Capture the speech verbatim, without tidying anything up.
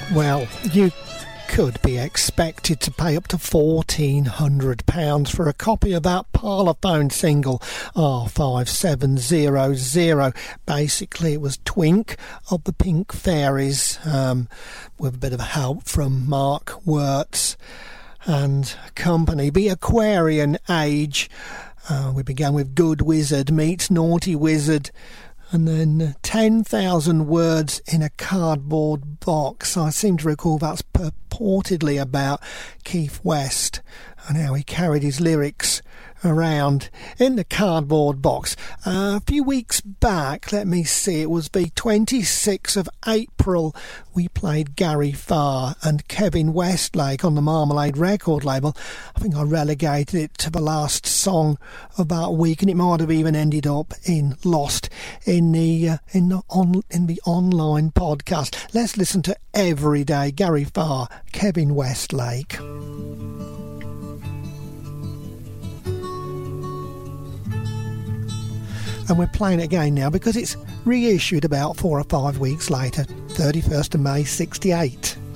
Well, you could be expected to pay up to fourteen hundred pounds for a copy of that Parlophone single, R five seven zero zero. Basically, it was Twink of the Pink Fairies, um, with a bit of help from Mark Wirtz and company. The Aquarian Age. Uh, we began with Good Wizard meets Naughty Wizard. And then ten thousand words in a cardboard box. I seem to recall that's purportedly about Keith West and how he carried his lyrics around in the cardboard box. Uh, a few weeks back, let me see, it was the twenty-sixth of April, we played Gary Farr and Kevin Westlake on the Marmalade record label. I think I relegated it to the last song of that week, and it might have even ended up in Lost in the uh, in the on in the online podcast. Let's listen to Everyday, Gary Farr, Kevin Westlake. And we're playing it again now because it's reissued about four or five weeks later, thirty-first of May sixty-eight.